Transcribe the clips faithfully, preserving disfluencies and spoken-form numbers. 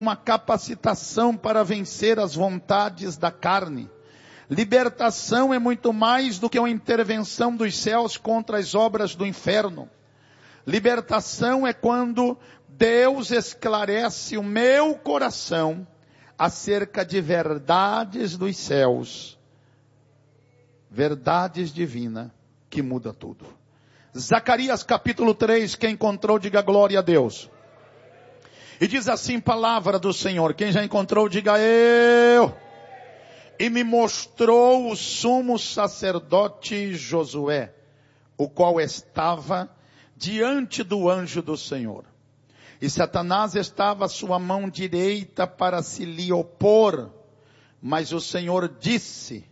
uma capacitação para vencer as vontades da carne. Libertação é muito mais do que uma intervenção dos céus contra as obras do inferno. Libertação é quando Deus esclarece o meu coração acerca de verdades dos céus. Verdades divinas que muda tudo. Zacarias capítulo três, quem encontrou, diga glória a Deus. E diz assim, palavra do Senhor, quem já encontrou, diga eu. E me mostrou o sumo sacerdote Josué, o qual estava diante do anjo do Senhor. E Satanás estava à sua mão direita para se lhe opor. Mas o Senhor disse,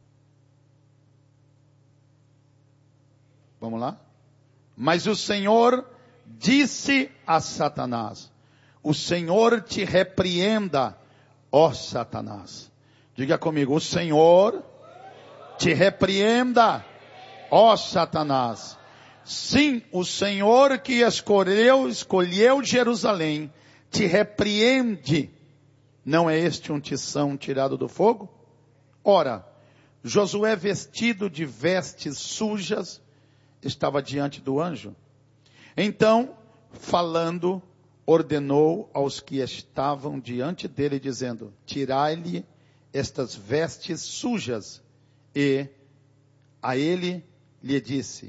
vamos lá? Mas o Senhor disse a Satanás, o Senhor te repreenda, ó Satanás. Diga comigo, o Senhor te repreenda, ó Satanás. Sim, o Senhor que escolheu, escolheu Jerusalém, te repreende. Não é este um tição tirado do fogo? Ora, Josué vestido de vestes sujas, estava diante do anjo. Então, falando, ordenou aos que estavam diante dele, dizendo, tirai-lhe estas vestes sujas. E a ele lhe disse,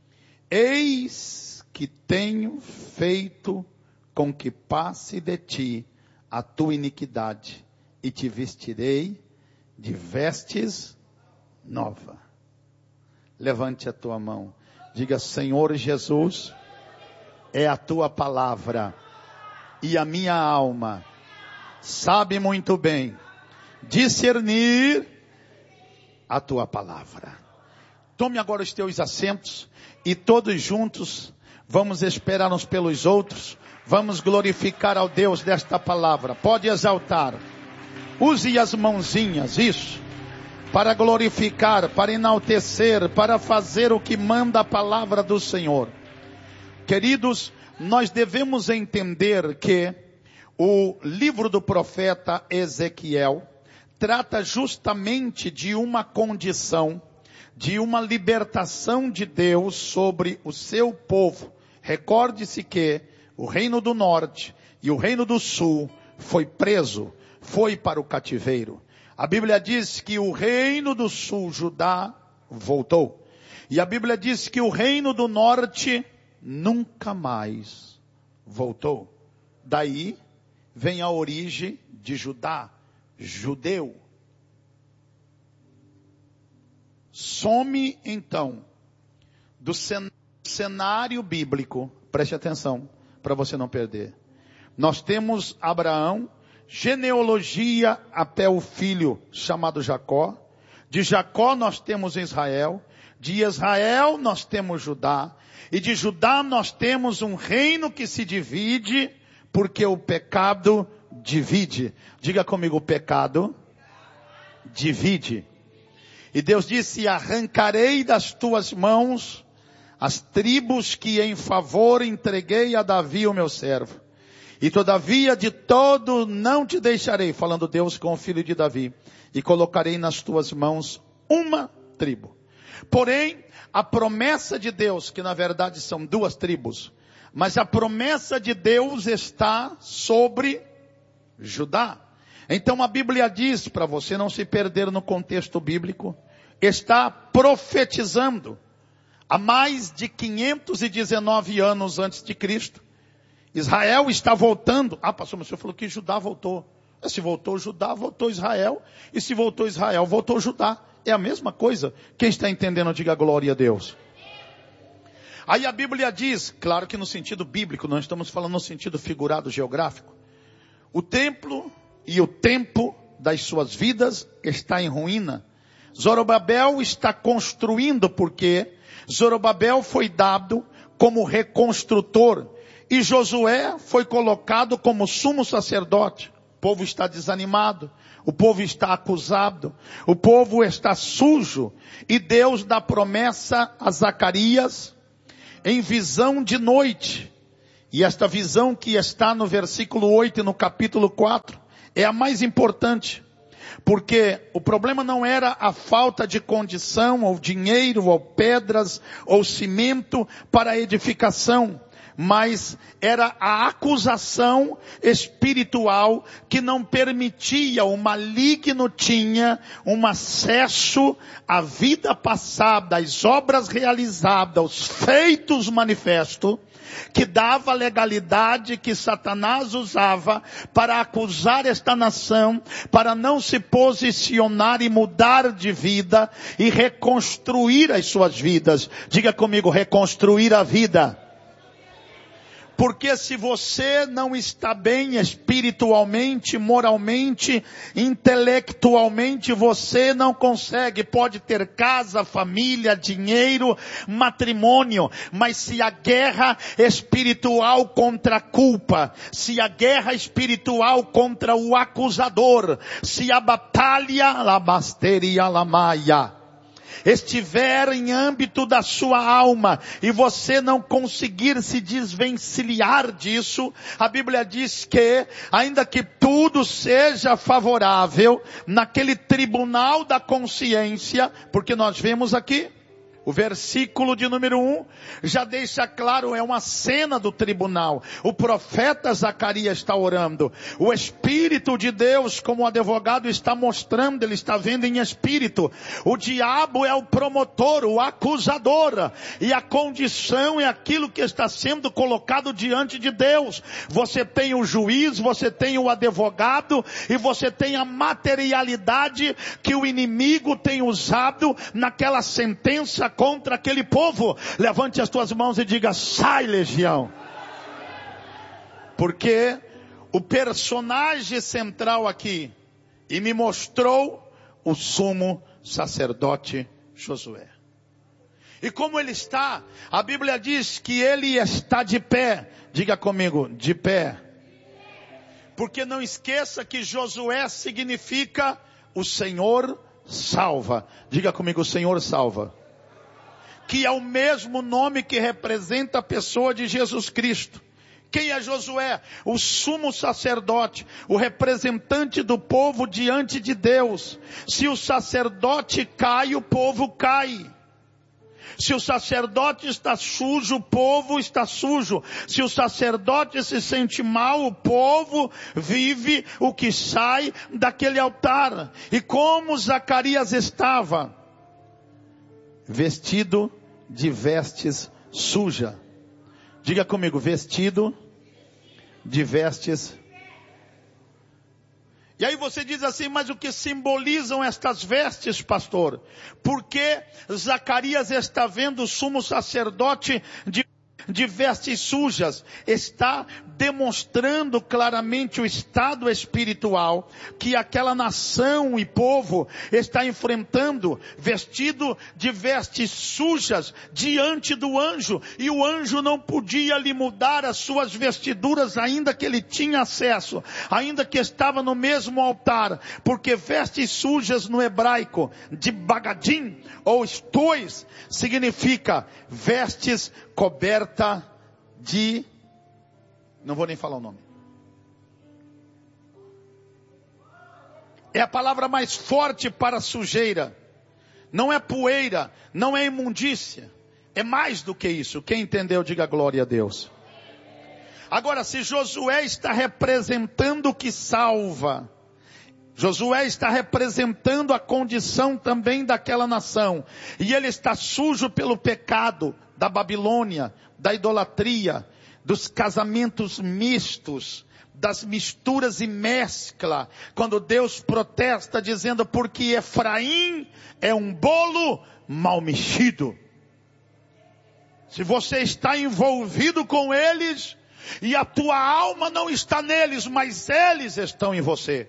eis que tenho feito com que passe de ti a tua iniquidade, e te vestirei de vestes novas. Levante a tua mão. Diga, Senhor Jesus, é a tua palavra, e a minha alma sabe muito bem discernir a tua palavra. Tome agora os teus assentos, e todos juntos vamos esperar uns pelos outros, vamos glorificar ao Deus desta palavra. Pode exaltar, use as mãozinhas, isso, para glorificar, para enaltecer, para fazer o que manda a palavra do Senhor. Queridos, nós devemos entender que o livro do profeta Ezequiel trata justamente de uma condição, de uma libertação de Deus sobre o seu povo. Recorde-se que o reino do norte e o reino do sul foi preso, foi para o cativeiro. A Bíblia diz que o reino do sul, Judá, voltou. E a Bíblia diz que o reino do norte nunca mais voltou. Daí vem a origem de Judá, judeu. Some então do cenário bíblico, preste atenção para você não perder. Nós temos Abraão, genealogia até o filho chamado Jacó. De Jacó nós temos Israel. De Israel nós temos Judá. E de Judá nós temos um reino que se divide, porque o pecado divide. Diga comigo, o pecado divide. E Deus disse, arrancarei das tuas mãos as tribos que em favor entreguei a Davi, o meu servo. E todavia de todo não te deixarei, falando Deus com o filho de Davi, e colocarei nas tuas mãos uma tribo. Porém, a promessa de Deus, que na verdade são duas tribos, mas a promessa de Deus está sobre Judá. Então a Bíblia diz, para você não se perder no contexto bíblico, está profetizando há mais de quinhentos e dezenove anos antes de Cristo. Israel está voltando. Ah, pastor, mas o senhor falou que Judá voltou. Se voltou Judá, voltou Israel. E se voltou Israel, voltou Judá. É a mesma coisa. Quem está entendendo, diga glória a Deus. Aí a Bíblia diz, claro que no sentido bíblico, não estamos falando no sentido figurado geográfico. O templo e o tempo das suas vidas está em ruína. Zorobabel está construindo porque Zorobabel foi dado como reconstrutor e Josué foi colocado como sumo sacerdote. O povo está desanimado, o povo está acusado, o povo está sujo e Deus dá promessa a Zacarias em visão de noite. E esta visão que está no versículo oito e no capítulo quatro é a mais importante. Porque o problema não era a falta de condição, ou dinheiro, ou pedras, ou cimento para a edificação. Mas era a acusação espiritual que não permitia, o maligno tinha um acesso à vida passada, às obras realizadas, aos feitos manifestos, que dava a legalidade que Satanás usava para acusar esta nação, para não se posicionar e mudar de vida e reconstruir as suas vidas. Diga comigo, reconstruir a vida. Porque se você não está bem espiritualmente, moralmente, intelectualmente, você não consegue. Pode ter casa, família, dinheiro, matrimônio. Mas se a guerra espiritual contra a culpa, se a guerra espiritual contra o acusador, se a batalha, labasteria lamaia, estiver em âmbito da sua alma e você não conseguir se desvencilhar disso, a Bíblia diz que, ainda que tudo seja favorável naquele tribunal da consciência, porque nós vemos aqui, o versículo de número um já deixa claro, é uma cena do tribunal. O profeta Zacarias está orando. O Espírito de Deus, como advogado, está mostrando, ele está vendo em espírito. O diabo é o promotor, o acusador. E a condição é aquilo que está sendo colocado diante de Deus. Você tem o juiz, você tem o advogado e você tem a materialidade que o inimigo tem usado naquela sentença contra aquele povo. Levante as tuas mãos e diga: sai, legião. Porque o personagem central aqui, e me mostrou o sumo sacerdote Josué. E como ele está, a Bíblia diz que ele está de pé. Diga comigo, de pé. Porque não esqueça que Josué significa o Senhor salva. Diga comigo, o Senhor salva. Que é o mesmo nome que representa a pessoa de Jesus Cristo. Quem é Josué? O sumo sacerdote, o representante do povo diante de Deus. Se o sacerdote cai, o povo cai. Se o sacerdote está sujo, o povo está sujo. Se o sacerdote se sente mal, o povo vive o que sai daquele altar. E como Zacarias estava? Vestido de vestes suja. Diga comigo, vestido de vestes. E aí você diz assim, mas o que simbolizam estas vestes, pastor? Porque Zacarias está vendo o sumo sacerdote de de vestes sujas, está demonstrando claramente o estado espiritual que aquela nação e povo está enfrentando, vestido de vestes sujas diante do anjo, e o anjo não podia lhe mudar as suas vestiduras, ainda que ele tinha acesso, ainda que estava no mesmo altar, porque vestes sujas no hebraico, de bagadim ou estois, significa vestes coberta de, não vou nem falar o nome. É a palavra mais forte para sujeira. Não é poeira, não é imundícia. É mais do que isso. Quem entendeu, diga glória a Deus. Agora, se Josué está representando o que salva, Josué está representando a condição também daquela nação, e ele está sujo pelo pecado da Babilônia, da idolatria, dos casamentos mistos, das misturas e mescla, quando Deus protesta dizendo, porque Efraim é um bolo mal mexido. Se você está envolvido com eles, e a tua alma não está neles, mas eles estão em você.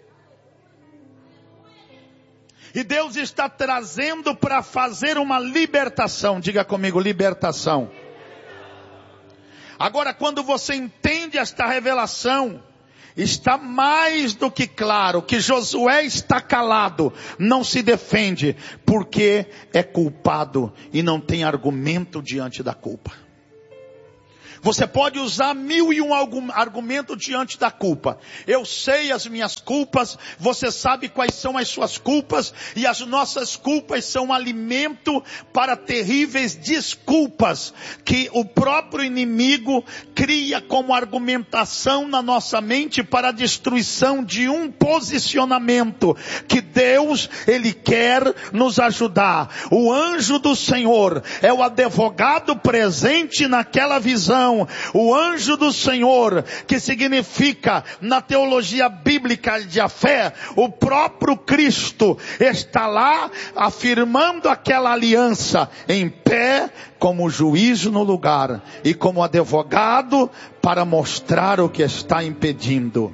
E Deus está trazendo para fazer uma libertação. Diga comigo, libertação. Agora, quando você entende esta revelação, está mais do que claro que Josué está calado, não se defende, porque é culpado e não tem argumento diante da culpa. Você pode usar mil e um argumentos diante da culpa. Eu sei as minhas culpas, você sabe quais são as suas culpas, e as nossas culpas são alimento para terríveis desculpas que o próprio inimigo cria como argumentação na nossa mente para a destruição de um posicionamento que Deus, Ele quer nos ajudar. O anjo do Senhor é o advogado presente naquela visão. O anjo do Senhor, que significa na teologia bíblica de a fé, o próprio Cristo está lá afirmando aquela aliança em pé como juiz no lugar e como advogado para mostrar o que está impedindo.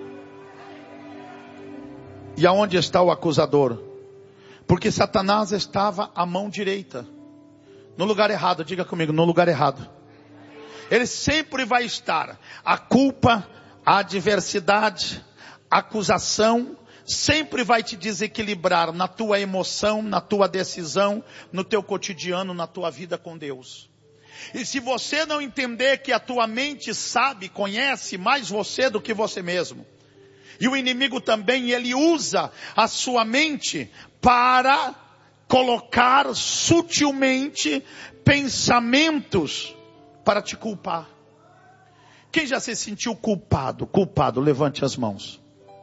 E aonde está o acusador? Porque Satanás estava à mão direita, no lugar errado. Diga comigo, no lugar errado. Ele sempre vai estar. A culpa, a adversidade, a acusação, sempre vai te desequilibrar na tua emoção, na tua decisão, no teu cotidiano, na tua vida com Deus. E se você não entender que a tua mente sabe, conhece mais você do que você mesmo. E o inimigo também, ele usa a sua mente para colocar sutilmente pensamentos para te culpar. Quem já se sentiu culpado? Culpado, levante as mãos.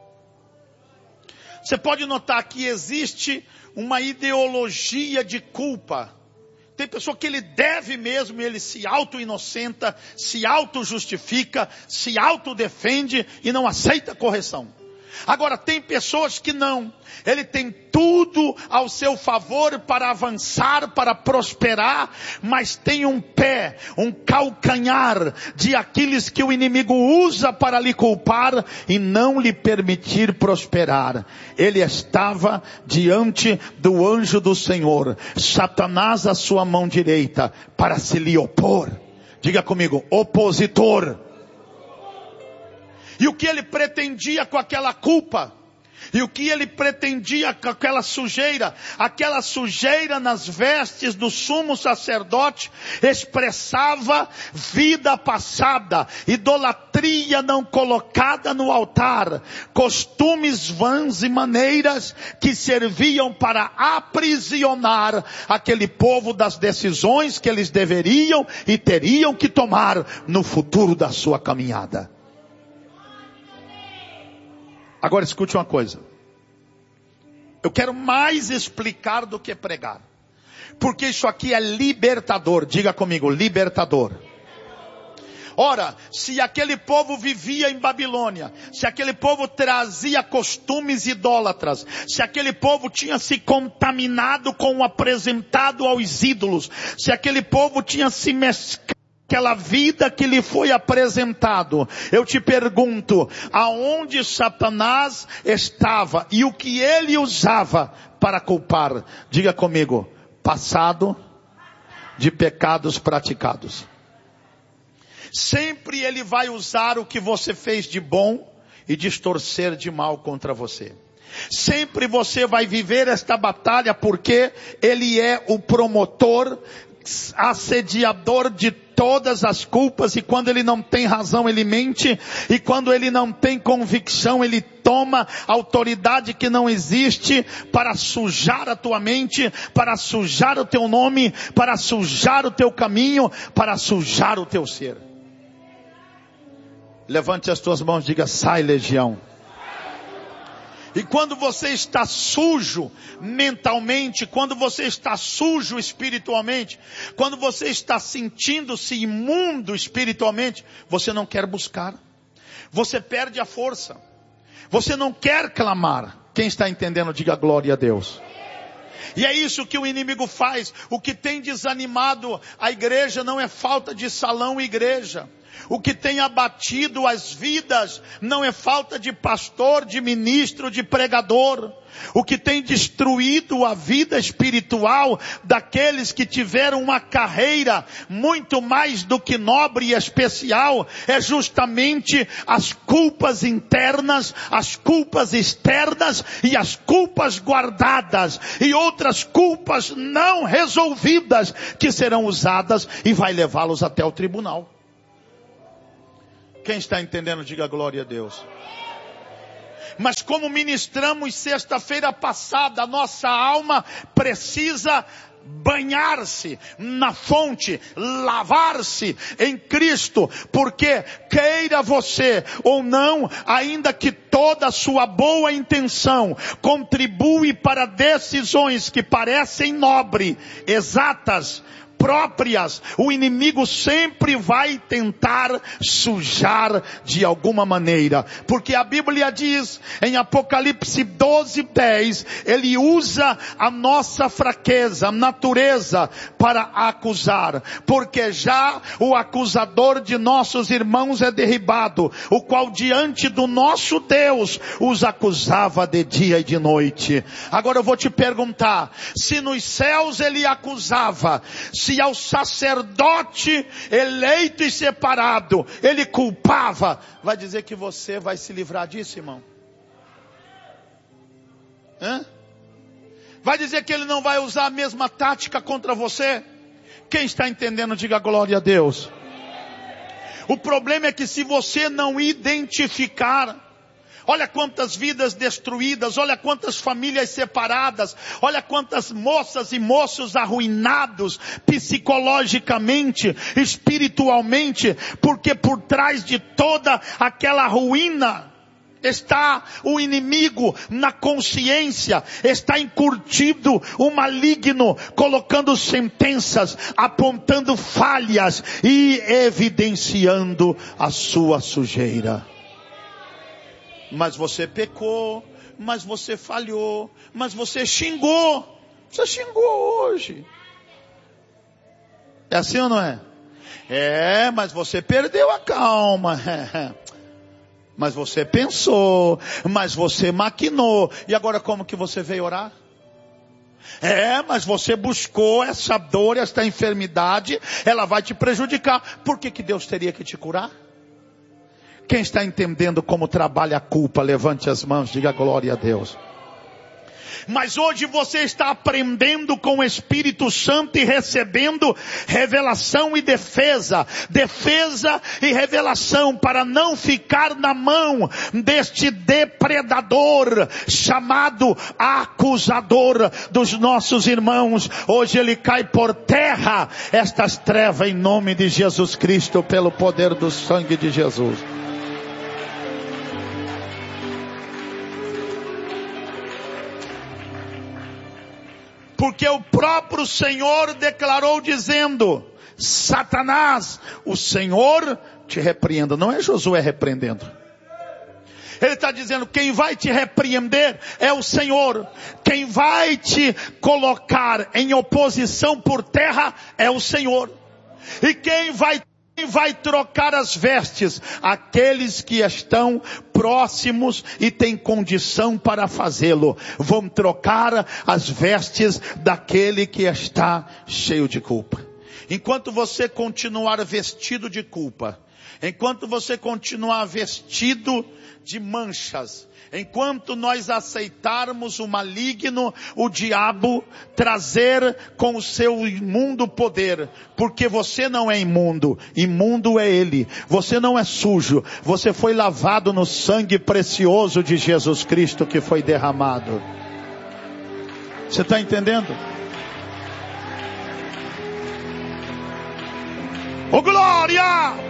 Você pode notar que existe uma ideologia de culpa. Tem pessoa que ele deve mesmo, ele se auto-inocenta, se auto-justifica, se auto-defende e não aceita correção. Agora tem pessoas que não. Ele tem tudo ao seu favor para avançar, para prosperar, mas tem um pé, um calcanhar de aqueles que o inimigo usa para lhe culpar e não lhe permitir prosperar. Ele estava diante do anjo do Senhor, Satanás à sua mão direita, para se lhe opor. Diga comigo, opositor. E o que ele pretendia com aquela culpa? E o que ele pretendia com aquela sujeira? Aquela sujeira nas vestes do sumo sacerdote expressava vida passada, idolatria não colocada no altar, costumes vãs e maneiras que serviam para aprisionar aquele povo das decisões que eles deveriam e teriam que tomar no futuro da sua caminhada. Agora escute uma coisa. Eu quero mais explicar do que pregar. Porque isso aqui é libertador. Diga comigo, libertador. Ora, se aquele povo vivia em Babilônia, se aquele povo trazia costumes idólatras, se aquele povo tinha se contaminado com o apresentado aos ídolos, se aquele povo tinha se mesclado, aquela vida que lhe foi apresentado, eu te pergunto, aonde Satanás estava e o que ele usava para culpar? Diga comigo, passado de pecados praticados. Sempre ele vai usar o que você fez de bom e distorcer de mal contra você. Sempre você vai viver esta batalha porque ele é o promotor, assediador de todas as culpas, e quando ele não tem razão ele mente, e quando ele não tem convicção ele toma autoridade que não existe para sujar a tua mente, para sujar o teu nome, para sujar o teu caminho, para sujar o teu ser. Levante as tuas mãos e diga, sai legião. E quando você está sujo mentalmente, quando você está sujo espiritualmente, quando você está sentindo-se imundo espiritualmente, você não quer buscar. Você perde a força. Você não quer clamar. Quem está entendendo, diga glória a Deus. E é isso que o inimigo faz. O que tem desanimado a igreja não é falta de salão e igreja. O que tem abatido as vidas não é falta de pastor, de ministro, de pregador. O que tem destruído a vida espiritual daqueles que tiveram uma carreira muito mais do que nobre e especial é justamente as culpas internas, as culpas externas e as culpas guardadas e outras culpas não resolvidas que serão usadas e vai levá-los até o tribunal. Quem está entendendo, diga glória a Deus. Mas como ministramos sexta-feira passada, a nossa alma precisa banhar-se na fonte, lavar-se em Cristo, porque queira você ou não, ainda que toda a sua boa intenção contribui para decisões que parecem nobres, exatas, próprias, o inimigo sempre vai tentar sujar de alguma maneira, porque a Bíblia diz em Apocalipse doze, dez, ele usa a nossa fraqueza, a natureza para acusar, porque já o acusador de nossos irmãos é derribado, o qual diante do nosso Deus os acusava de dia e de noite. Agora eu vou te perguntar, se nos céus ele acusava, se ao sacerdote eleito e separado ele culpava, vai dizer que você vai se livrar disso, irmão? Hã? Vai dizer que ele não vai usar a mesma tática contra você? Quem está entendendo, diga glória a Deus. O problema é que se você não identificar, olha quantas vidas destruídas, olha quantas famílias separadas, olha quantas moças e moços arruinados psicologicamente, espiritualmente, porque por trás de toda aquela ruína está o inimigo na consciência, está encurtido o maligno, colocando sentenças, apontando falhas e evidenciando a sua sujeira. Mas você pecou, mas você falhou, mas você xingou, você xingou hoje. É assim ou não é? É, mas você perdeu a calma. Mas você pensou, mas você maquinou. E agora como que você veio orar? É, mas você buscou essa dor, essa enfermidade, ela vai te prejudicar. Por que que Deus teria que te curar? Quem está entendendo como trabalha a culpa, levante as mãos, diga glória a Deus. Mas hoje você está aprendendo com o Espírito Santo e recebendo revelação e defesa. Defesa e revelação para não ficar na mão deste depredador chamado acusador dos nossos irmãos. Hoje ele cai por terra estas trevas em nome de Jesus Cristo, pelo poder do sangue de Jesus. Porque o próprio Senhor declarou dizendo: Satanás, o Senhor te repreenda. Não é Josué repreendendo. Ele está dizendo, quem vai te repreender é o Senhor. Quem vai te colocar em oposição por terra é o Senhor. E quem vai Quem vai trocar as vestes? Aqueles que estão próximos e têm condição para fazê-lo. Vão trocar as vestes daquele que está cheio de culpa. Enquanto você continuar vestido de culpa, enquanto você continuar vestido de manchas, enquanto nós aceitarmos o maligno, o diabo, trazer com o seu imundo poder, porque você não é imundo, imundo é ele, você não é sujo, você foi lavado no sangue precioso de Jesus Cristo que foi derramado. Você está entendendo? Oh glória!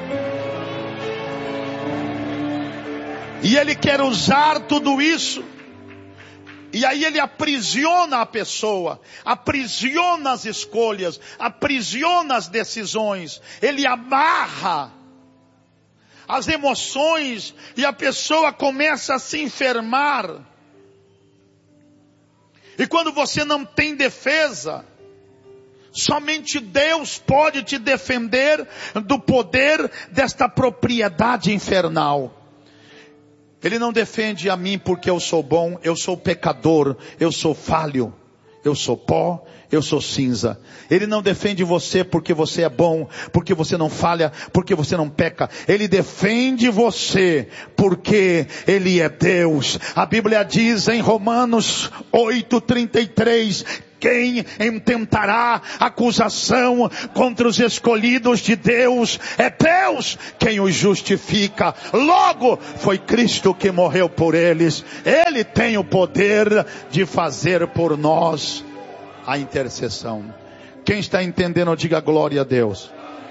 E ele quer usar tudo isso. E aí ele aprisiona a pessoa, aprisiona as escolhas, aprisiona as decisões. Ele amarra as emoções e a pessoa começa a se enfermar. E quando você não tem defesa, somente Deus pode te defender do poder desta propriedade infernal. Ele não defende a mim porque eu sou bom, eu sou pecador, eu sou falho, eu sou pó, eu sou cinza. Ele não defende você porque você é bom, porque você não falha, porque você não peca. Ele defende você porque Ele é Deus. A Bíblia diz em Romanos oito, trinta e três, Quem intentará acusação contra os escolhidos de Deus? É Deus quem os justifica. Logo, foi Cristo que morreu por eles. Ele tem o poder de fazer por nós a intercessão. Quem está entendendo, diga glória a Deus.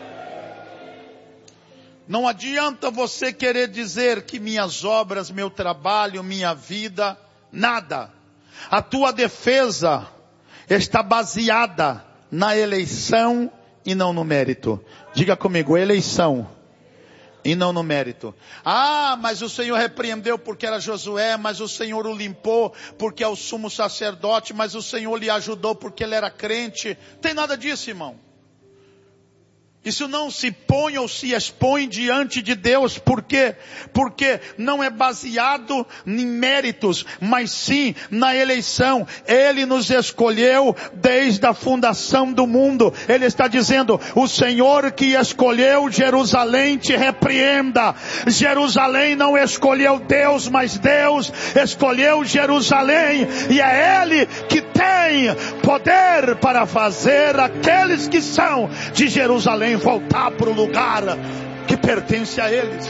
Não adianta você querer dizer que minhas obras, meu trabalho, minha vida, nada. A tua defesa está baseada na eleição e não no mérito. Diga comigo, eleição e não no mérito. Ah, mas o Senhor repreendeu porque era Josué, mas o Senhor o limpou porque é o sumo sacerdote, mas o Senhor lhe ajudou porque ele era crente. Tem nada disso, irmão. Isso não se põe ou se expõe diante de Deus. Por quê? Porque não é baseado em méritos, mas sim na eleição. Ele nos escolheu desde a fundação do mundo. Ele está dizendo, o Senhor que escolheu Jerusalém te repreenda. Jerusalém não escolheu Deus, mas Deus escolheu Jerusalém. E é Ele que tem poder para fazer aqueles que são de Jerusalém voltar para o lugar que pertence a eles.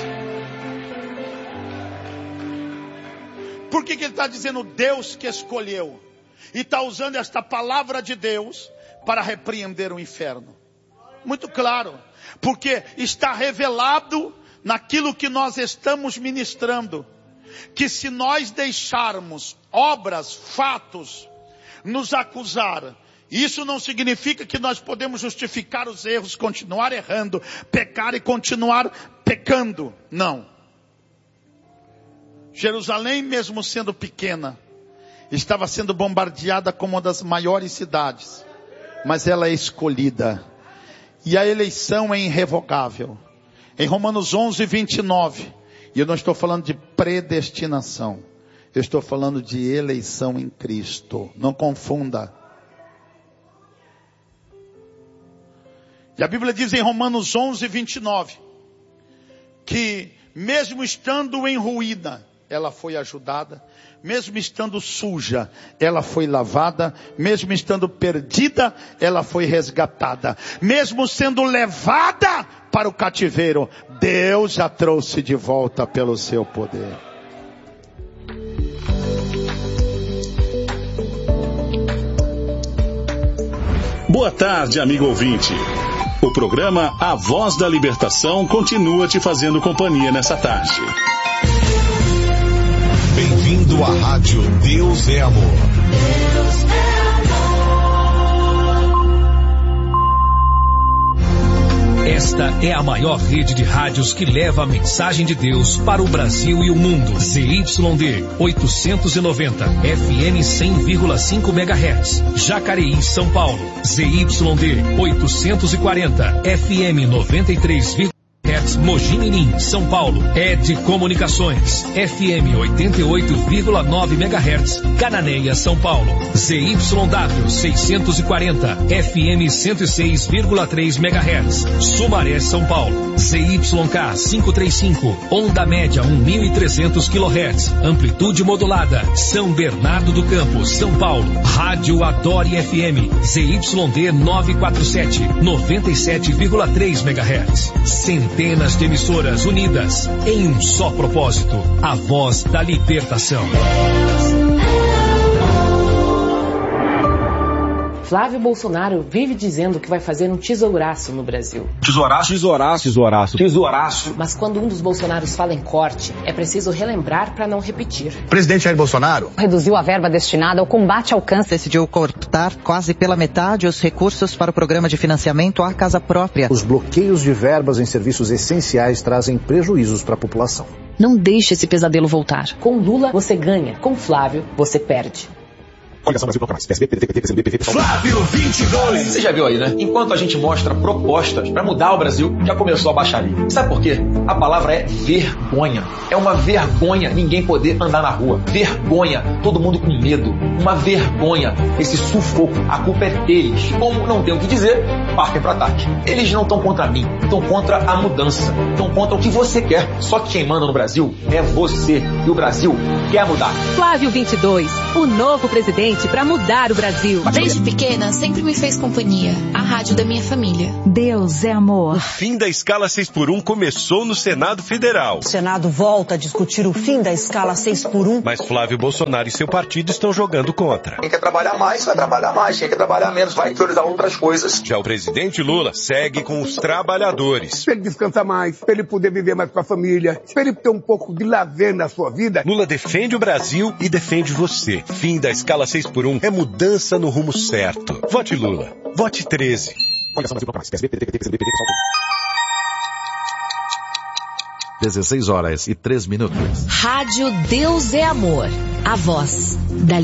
Por que que ele está dizendo Deus que escolheu? E está usando esta palavra de Deus para repreender o inferno. Muito claro. Porque está revelado naquilo que nós estamos ministrando. Que se nós deixarmos obras, fatos, nos acusar, isso não significa que nós podemos justificar os erros, continuar errando, pecar e continuar pecando. Não. Jerusalém, mesmo sendo pequena, estava sendo bombardeada como uma das maiores cidades. Mas ela é escolhida. E a eleição é irrevogável. Em Romanos onze, vinte e nove. E eu não estou falando de predestinação. Eu estou falando de eleição em Cristo. Não confunda. E a Bíblia diz em Romanos onze, vinte e nove, que mesmo estando em ruína, ela foi ajudada, mesmo estando suja, ela foi lavada, mesmo estando perdida, ela foi resgatada, mesmo sendo levada para o cativeiro, Deus a trouxe de volta pelo seu poder. Boa tarde, amigo ouvinte. O programa A Voz da Libertação continua te fazendo companhia nessa tarde. Bem-vindo à Rádio Deus é Amor. Deus é amor. Esta é a maior rede de rádios que leva a mensagem de Deus para o Brasil e o mundo. Z Y D oitocentos e noventa, F M cem vírgula cinco megahertz. Jacareí, São Paulo. Z Y D oitocentos e quarenta, F M noventa e três vírgula cinco megahertz. Mogi Mirim, São Paulo. Ed Comunicações, F M oitenta e oito vírgula nove megahertz. Cananéia, São Paulo. Z Y W seiscentos e quarenta, F M cento e seis vírgula três megahertz. Sumaré, São Paulo. Z Y K quinhentos e trinta e cinco, onda média mil e trezentos quilohertz. Amplitude modulada. São Bernardo do Campo, São Paulo. Rádio Adore F M, Z Y D novecentos e quarenta e sete, noventa e sete vírgula três megahertz. Centenas de emissoras unidas em um só propósito, a voz da libertação. Flávio Bolsonaro vive dizendo que vai fazer um tesouraço no Brasil. Tesouraço? Tesouraço. Tesouraço. Tesouraço. Mas quando um dos Bolsonaros fala em corte, é preciso relembrar para não repetir. Presidente Jair Bolsonaro reduziu a verba destinada ao combate ao câncer. Decidiu cortar quase pela metade os recursos para o programa de financiamento à casa própria. Os bloqueios de verbas em serviços essenciais trazem prejuízos para a população. Não deixe esse pesadelo voltar. Com Lula, você ganha. Com Flávio, você perde. Coligação Brasil Proclamar. P S B, P D T, P C B, P V, Flávio vinte e dois. Você já viu aí, né? Enquanto a gente mostra propostas para mudar o Brasil, já começou a baixaria. Sabe por quê? A palavra é vergonha. É uma vergonha ninguém poder andar na rua. Vergonha. Todo mundo com medo. Uma vergonha. Esse sufoco. A culpa é deles. Como não tem o que dizer, partem para ataque. Eles não estão contra mim. Estão contra a mudança. Estão contra o que você quer. Só que quem manda no Brasil é você. E o Brasil quer mudar. Flávio vinte e dois. O novo presidente para mudar o Brasil. Desde pequena, sempre me fez companhia. A rádio da minha família. Deus é amor. O fim da escala seis por um começou no Senado Federal. O Senado volta a discutir o fim da escala seis por um. Mas Flávio Bolsonaro e seu partido estão jogando contra. Quem quer trabalhar mais, vai trabalhar mais. Quem quer trabalhar menos, vai priorizar outras coisas. Já o presidente Lula segue com os trabalhadores. Para ele descansar mais, para ele poder viver mais com a família, para ele ter um pouco de lazer na sua vida. Lula defende o Brasil e defende você. Fim da escala seis por um é mudança no rumo certo. Vote Lula. Vote treze. dezesseis horas e três minutos. Rádio Deus é Amor. A voz da